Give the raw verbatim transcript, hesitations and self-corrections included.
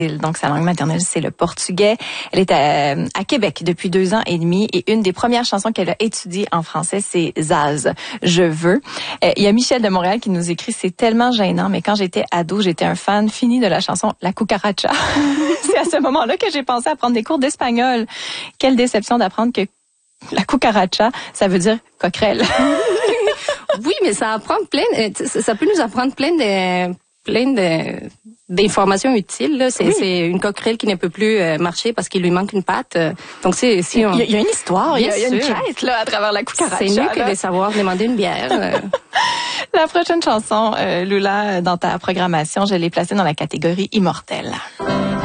Donc, sa langue maternelle, c'est le portugais. Elle est à, à Québec depuis deux ans et demi et une des premières chansons qu'elle a étudiées en français, c'est Zaz, Je veux. Euh, il y a Michel de Montréal qui nous écrit, c'est tellement gênant, mais quand j'étais ado, j'étais un fan fini de la chanson La Cucaracha. C'est à ce moment-là que j'ai pensé à prendre des cours d'espagnol. Quelle déception d'apprendre que la cucaracha, ça veut dire coquerelle. Oui, mais ça apprend plein, ça peut nous apprendre plein de, plein de, d'informations utiles. Là. C'est, oui. c'est une coquerelle qui ne peut plus marcher parce qu'il lui manque une patte. Donc c'est, si on... il, y a, il y a une histoire, il y a, il y a une quête là à travers la cucaracha. C'est mieux que de savoir demander une bière. La prochaine chanson, euh, Lula, dans ta programmation, je l'ai placée dans la catégorie immortelle.